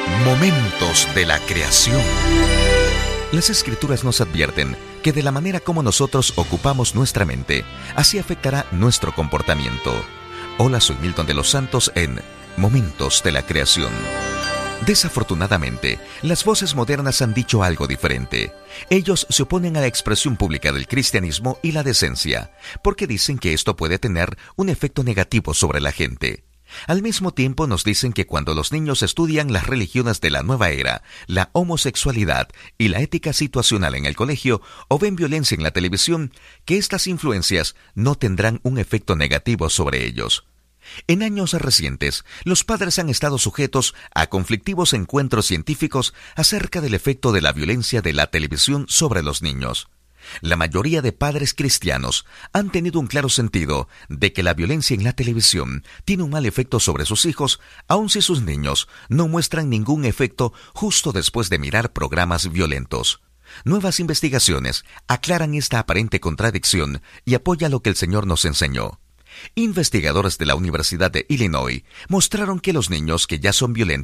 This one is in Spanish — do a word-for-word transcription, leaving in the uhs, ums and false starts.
Momentos de la creación. Las Escrituras nos advierten que de la manera como nosotros ocupamos nuestra mente, así afectará nuestro comportamiento. Hola, soy Milton de los Santos en Momentos de la Creación. Desafortunadamente, las voces modernas han dicho algo diferente. Ellos se oponen a la expresión pública del cristianismo y la decencia, porque dicen que esto puede tener un efecto negativo sobre la gente. Al mismo tiempo nos dicen que cuando los niños estudian las religiones de la nueva era, la homosexualidad y la ética situacional en el colegio o ven violencia en la televisión, que estas influencias no tendrán un efecto negativo sobre ellos. En años recientes, los padres han estado sujetos a conflictivos encuentros científicos acerca del efecto de la violencia de la televisión sobre los niños. La mayoría de padres cristianos han tenido un claro sentido de que la violencia en la televisión tiene un mal efecto sobre sus hijos, aun si sus niños no muestran ningún efecto justo después de mirar programas violentos. Nuevas investigaciones aclaran esta aparente contradicción y apoyan lo que el Señor nos enseñó. Investigadores de la Universidad de Illinois mostraron que los niños que ya son violentos